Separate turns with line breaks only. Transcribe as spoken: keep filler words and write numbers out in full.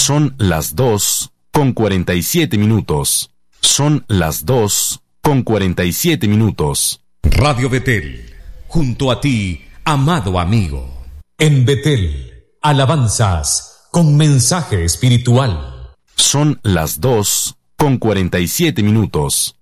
Son las dos con cuarenta y siete minutos. Son las dos con cuarenta y siete minutos.
Radio Betel, junto a ti, amado amigo.
En Betel, alabanzas con mensaje espiritual.
Son las dos con cuarenta y siete minutos.